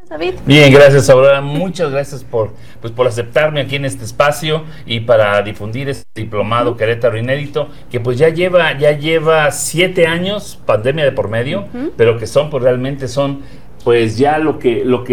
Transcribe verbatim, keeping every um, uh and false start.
David? Bien, gracias, Aurora. Muchas gracias por, pues, por aceptarme aquí en este espacio y para difundir este diplomado uh-huh. Querétaro Inédito, que pues ya lleva, ya lleva siete años, pandemia de por medio, uh-huh. pero que son, pues realmente son, pues ya lo que, lo que